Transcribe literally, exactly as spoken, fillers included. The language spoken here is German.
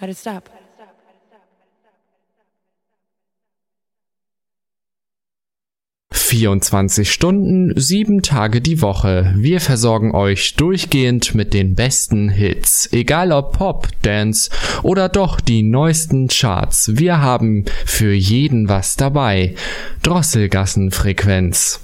How to stop. vierundzwanzig Stunden, sieben Tage die Woche. Wir versorgen euch durchgehend mit den besten Hits. Egal ob Pop, Dance oder doch die neuesten Charts. Wir haben für jeden was dabei. Drosselgassenfrequenz.